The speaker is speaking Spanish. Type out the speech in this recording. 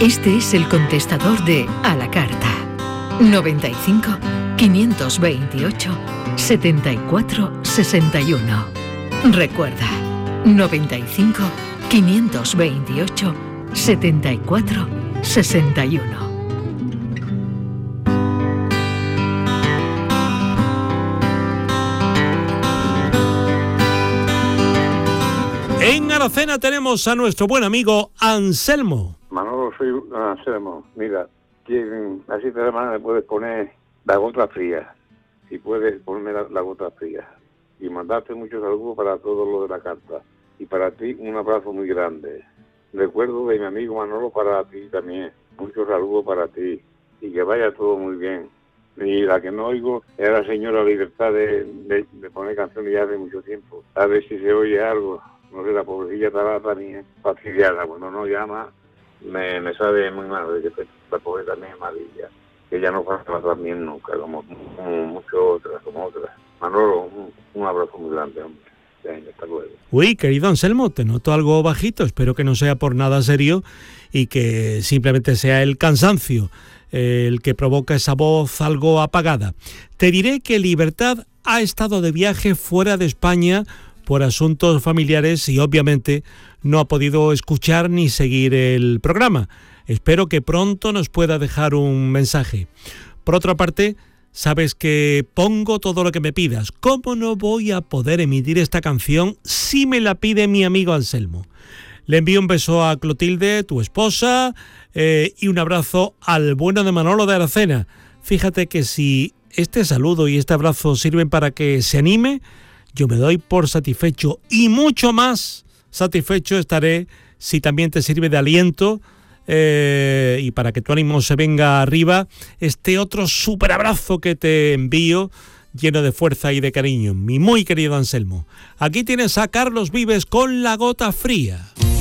Este es el contestador de A la Carta. 95 528 74 61. Recuerda, 95 528 74 61. En Aracena tenemos a nuestro buen amigo Anselmo. Manolo, soy Anselmo. Mira, así de semana me puedes poner la gota fría. Si puedes ponerme la gota fría. Y mandarte muchos saludos para todos los de la carta. Y para ti un abrazo muy grande. Recuerdo de mi amigo Manolo para ti también. Muchos saludos para ti. Y que vaya todo muy bien. Y la que no oigo es la señora Libertad de poner canciones ya hace mucho tiempo. A ver si se oye algo. No sé, la pobrecilla estaba también fastidiada. Cuando no llama, me sabe muy mal de que la pobre también es malilla. Que ya no pasa también nunca, como muchas otras, como otras. Manolo, un abrazo muy grande, hombre. Venga, hasta luego. Uy, querido Anselmo, te noto algo bajito. Espero que no sea por nada serio y que simplemente sea el cansancio el que provoca esa voz algo apagada. Te diré que Libertad ha estado de viaje fuera de España por asuntos familiares y obviamente no ha podido escuchar ni seguir el programa. Espero que pronto nos pueda dejar un mensaje. Por otra parte, sabes que pongo todo lo que me pidas. ¿Cómo no voy a poder emitir esta canción si me la pide mi amigo Anselmo? Le envío un beso a Clotilde, tu esposa, y un abrazo al bueno de Manolo de Aracena. Fíjate que si este saludo y este abrazo sirven para que se anime, yo me doy por satisfecho y mucho más satisfecho estaré si también te sirve de aliento y para que tu ánimo se venga arriba, este otro súper abrazo que te envío lleno de fuerza y de cariño, mi muy querido Anselmo. Aquí tienes a Carlos Vives con La Gota Fría.